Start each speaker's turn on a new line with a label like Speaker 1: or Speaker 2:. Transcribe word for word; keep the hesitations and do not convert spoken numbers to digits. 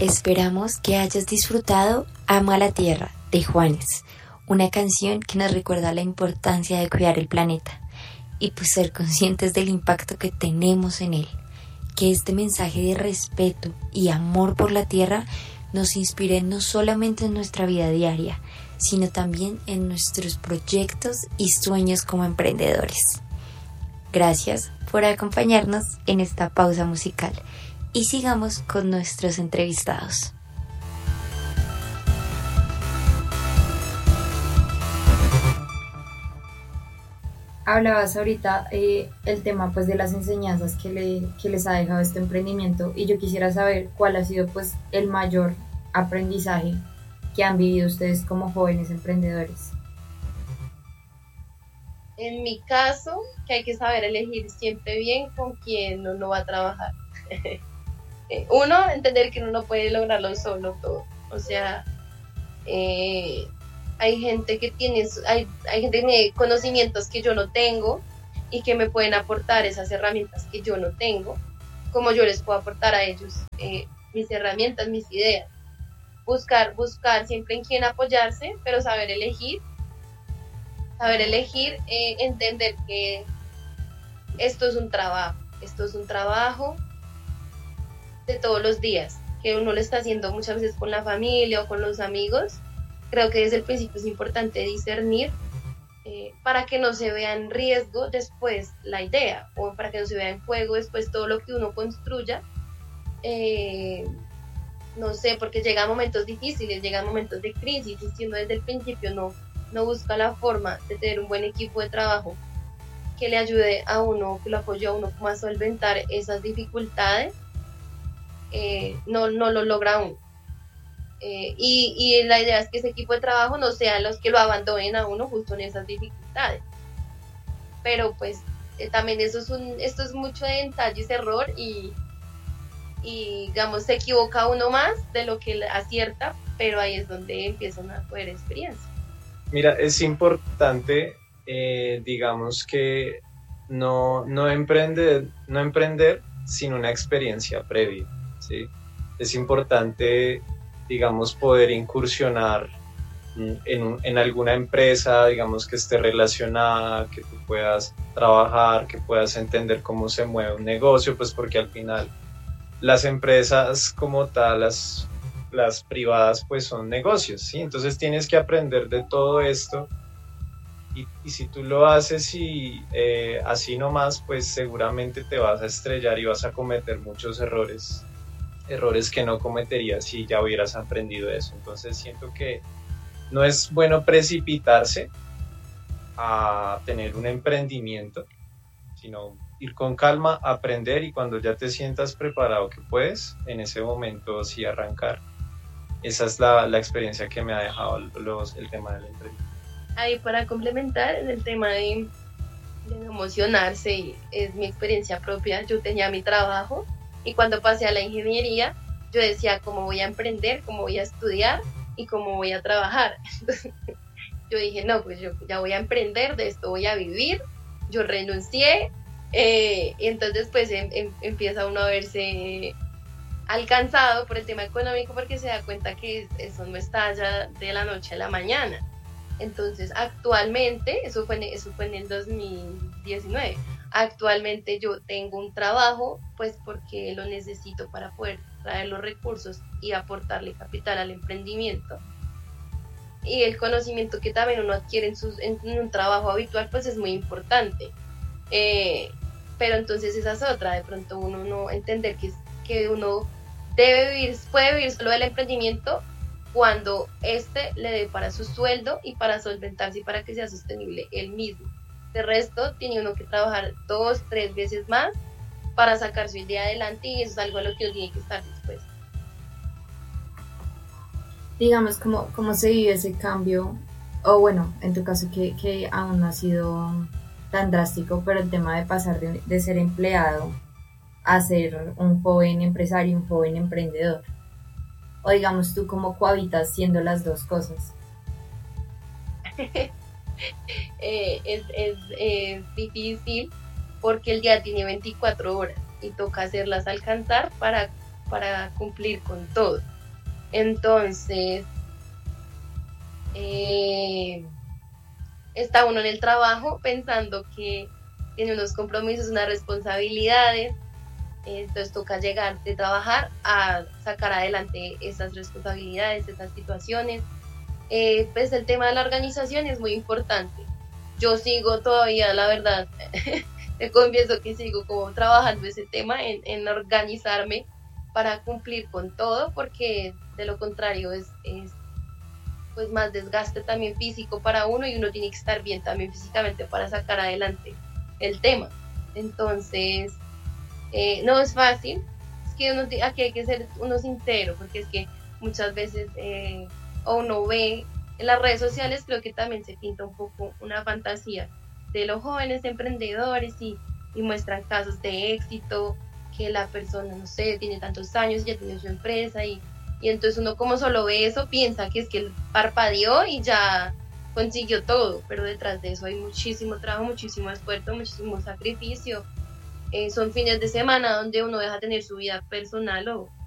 Speaker 1: Esperamos que hayas disfrutado Ama la Tierra de Juanes, una canción que nos recuerda la importancia de cuidar el planeta y pues ser conscientes del impacto que tenemos en él. Que este mensaje de respeto y amor por la tierra nos inspire no solamente en nuestra vida diaria, sino también en nuestros proyectos y sueños como emprendedores. Gracias por acompañarnos en esta pausa musical y sigamos con nuestros entrevistados.
Speaker 2: Hablabas ahorita eh, el tema pues de las enseñanzas que, le, que les ha dejado este emprendimiento y yo quisiera saber cuál ha sido pues el mayor aprendizaje que han vivido ustedes como jóvenes emprendedores.
Speaker 3: En mi caso, que hay que saber elegir siempre bien con quién uno va a trabajar. Uno, entender que uno no puede lograrlo solo todo. O sea, eh, hay gente que tiene, hay, hay gente que tiene conocimientos que yo no tengo y que me pueden aportar esas herramientas que yo no tengo, como yo les puedo aportar a ellos eh, mis herramientas, mis ideas. Buscar, buscar siempre en quién apoyarse, pero saber elegir, saber elegir, eh, entender que esto es un trabajo, esto es un trabajo de todos los días, que uno lo está haciendo muchas veces con la familia o con los amigos. Creo que desde el principio es importante discernir eh, para que no se vea en riesgo después la idea, o para que no se vea en juego después todo lo que uno construya. Eh, no sé, porque llegan momentos difíciles, llegan momentos de crisis, y si uno desde el principio no, no busca la forma de tener un buen equipo de trabajo que le ayude a uno, que lo apoye a uno como a solventar esas dificultades, eh, no, no lo logra uno. Eh, y, y la idea es que ese equipo de trabajo no sean los que lo abandonen a uno justo en esas dificultades. Pero pues eh, también eso es un, esto es mucho de ensayo y error y, y digamos se equivoca uno más de lo que acierta, pero ahí es donde empiezan a coger experiencia.
Speaker 4: Mira, es importante, eh, digamos que no, no, emprender, no emprender sin una experiencia previa, ¿sí? Es importante, digamos, poder incursionar en, un, en alguna empresa, digamos, que esté relacionada, que tú puedas trabajar, que puedas entender cómo se mueve un negocio, pues porque al final las empresas como tal, las, las privadas, pues son negocios, ¿sí? Entonces tienes que aprender de todo esto y, y si tú lo haces y eh, así nomás, pues seguramente te vas a estrellar y vas a cometer muchos errores errores que no cometerías si ya hubieras aprendido eso. Entonces siento que no es bueno precipitarse a tener un emprendimiento, sino ir con calma, aprender y cuando ya te sientas preparado que puedes, en ese momento sí arrancar. Esa es la, la experiencia que me ha dejado los, el tema del emprendimiento.
Speaker 3: Ahí para complementar en el tema de, de emocionarse, es mi experiencia propia. Yo tenía mi trabajo y cuando pasé a la ingeniería, yo decía cómo voy a emprender, cómo voy a estudiar y cómo voy a trabajar. Entonces, yo dije, no, pues yo ya voy a emprender, de esto voy a vivir. Yo renuncié eh, y entonces pues em, em, empieza uno a verse alcanzado por el tema económico porque se da cuenta que eso no está ya de la noche a la mañana. Entonces, actualmente, eso fue en, eso fue en el dos mil diecinueve, actualmente yo tengo un trabajo pues porque lo necesito para poder traer los recursos y aportarle capital al emprendimiento, y el conocimiento que también uno adquiere en, sus, en un trabajo habitual pues es muy importante, eh, pero entonces esa es otra, de pronto uno no entender que, que uno debe vivir, puede vivir solo del emprendimiento cuando este le dé para su sueldo y para solventarse y para que sea sostenible él mismo. De resto, tiene uno que trabajar dos, tres veces más para sacar su idea adelante y eso es algo a lo que uno tiene que estar dispuesto.
Speaker 2: Digamos, ¿cómo, cómo se vive ese cambio? O bueno, en tu caso que, que aún no ha sido tan drástico, pero el tema de pasar de, de ser empleado a ser un joven empresario, un joven emprendedor. O digamos, tú cómo cohabitas siendo las dos cosas.
Speaker 3: eh, es, es, es difícil porque el día tiene veinticuatro horas y toca hacerlas alcanzar para, para cumplir con todo. Entonces, eh, está uno en el trabajo pensando que tiene unos compromisos, unas responsabilidades, entonces toca llegar de trabajar a sacar adelante esas responsabilidades, esas situaciones. Eh, pues el tema de la organización es muy importante. Yo sigo todavía, la verdad, te confieso que sigo como trabajando ese tema en, en organizarme para cumplir con todo, porque de lo contrario es, es pues más desgaste también físico para uno y uno tiene que estar bien también físicamente para sacar adelante el tema. Entonces, eh, no es fácil, es que uno, aquí hay que ser uno sincero, porque es que muchas veces eh, uno ve en las redes sociales, creo que también se pinta un poco una fantasía de los jóvenes emprendedores y, y muestran casos de éxito, que la persona, no sé, tiene tantos años, ya tiene su empresa y, y entonces uno como solo ve eso piensa que es que él parpadeó y ya consiguió todo, pero detrás de eso hay muchísimo trabajo, muchísimo esfuerzo, muchísimo sacrificio. Eh, son fines de semana donde uno deja tener su vida personal o